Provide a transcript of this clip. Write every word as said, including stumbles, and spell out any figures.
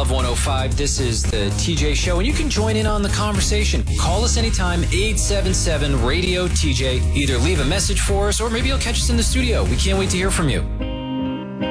Love one oh five. This is the T J Show, and you can join in on the conversation. Call us anytime, eight seven seven, radio T J. Either leave a message for us, or maybe you'll catch us in the studio. We can't wait to hear from you.